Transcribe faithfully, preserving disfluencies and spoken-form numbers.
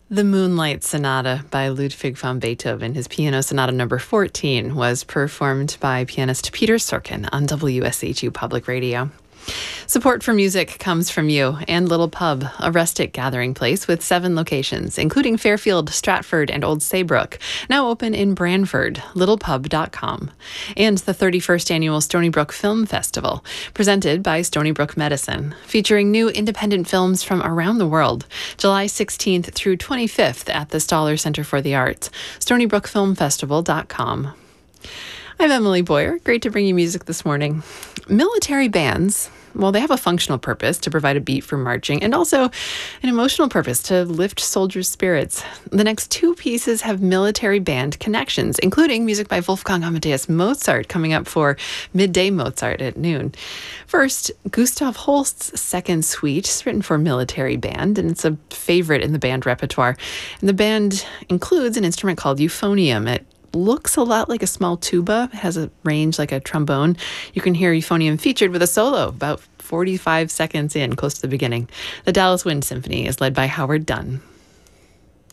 The Moonlight Sonata by Ludwig van Beethoven, his piano sonata number fourteen, was performed by pianist Peter Sorkin on W S H U Public Radio. Support for music comes from you and Little Pub, a rustic gathering place with seven locations, including Fairfield, Stratford, and Old Saybrook, now open in Branford, little pub dot com. And the thirty-first Annual Stony Brook Film Festival, presented by Stony Brook Medicine, featuring new independent films from around the world, July sixteenth through twenty-fifth at the Stoller Center for the Arts, stony brook film festival dot com. I'm Emily Boyer. Great to bring you music this morning. Military bands, well, they have a functional purpose to provide a beat for marching and also an emotional purpose to lift soldiers' spirits. The next two pieces have military band connections, including music by Wolfgang Amadeus Mozart coming up for Midday Mozart at noon. First, Gustav Holst's Second Suite is written for military band, and it's a favorite in the band repertoire. And the band includes an instrument called euphonium. It looks a lot like a small tuba. It has a range like a trombone. You can hear euphonium featured with a solo about forty-five seconds in, close to the beginning. The Dallas Wind Symphony is led by Howard Dunn.